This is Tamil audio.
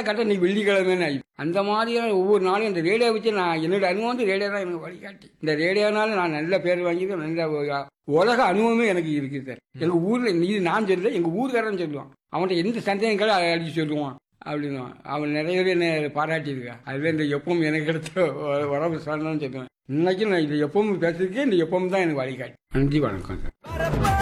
கரெக்டாக நீ வெள்ளிக்கிழமைன்னு ஆகி அந்த மாதிரியான ஒவ்வொரு நாளும் இந்த ரேடியோ வச்சு நான் என்னோட அனுபவம் வந்து ரேடியோ தான் எனக்கு வழிகாட்டி. இந்த ரேடியோனால நான் நல்ல பேர் வாங்கிட்டு நல்ல உலக அனுபவமே எனக்கு இருக்குது சார். எங்கள் ஊரில் இது நான் சொல்லல, எங்கள் ஊருக்காரன் சொல்லுவான். அவன்கிட்ட எந்த சந்தேகங்களும் அடிச்சு சொல்லுவான் அப்படின்னு. அவன் நிறைய பேர் என்ன பாராட்டியிருக்கா. அதுல இந்த எப்பவும் எனக்கு எடுத்த உறவு சொல்லணும்னு சொல்லுவேன். இன்னைக்கு நான் இது எப்பவும் பேசுறதுக்கே இந்த எப்பவும் தான் எனக்கு வழிகாட்டி. நன்றி, வணக்கம் சார்.